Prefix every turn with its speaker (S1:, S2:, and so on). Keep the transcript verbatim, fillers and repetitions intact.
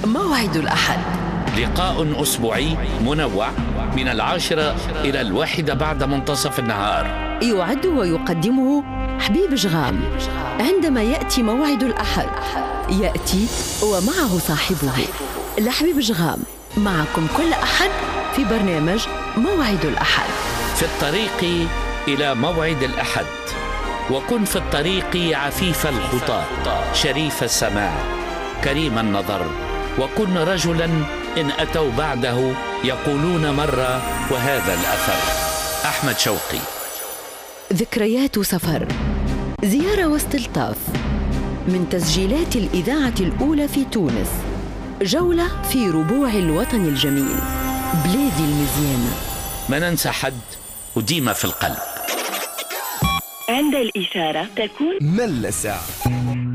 S1: موعد الأحد،
S2: لقاء أسبوعي منوع من العاشرة إلى الواحدة بعد منتصف النهار.
S1: يعد ويقدمه حبيب جغام. عندما يأتي موعد الأحد يأتي ومعه صاحبه. لحبيب جغام معكم كل أحد في برنامج موعد الأحد.
S2: في الطريق إلى موعد الأحد، وكن في الطريق عفيف الخطى، شريف السماع، كريم النظر، وكن رجلاً إن أتوا بعده يقولون مرة وهذا الأثر. أحمد شوقي.
S1: ذكريات سفر، زيارة واستلطاف من تسجيلات الإذاعة الأولى في تونس. جولة في ربوع الوطن الجميل، بلادي المزيانة.
S2: ما ننسى حد وديما في القلب.
S3: عند الإشارة تكون
S4: مل ساعة.